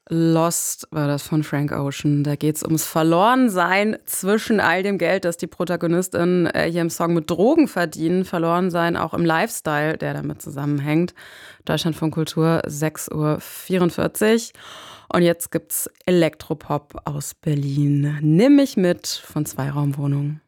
Lost war das von Frank Ocean. Da geht es ums Verlorensein zwischen all dem Geld, das die Protagonistinnen hier im Song mit Drogen verdienen. Verlorensein auch im Lifestyle, der damit zusammenhängt. Deutschlandfunk Kultur, 6:44 Uhr. Und jetzt gibt's Elektropop aus Berlin. Nimm mich mit von Zweiraumwohnung.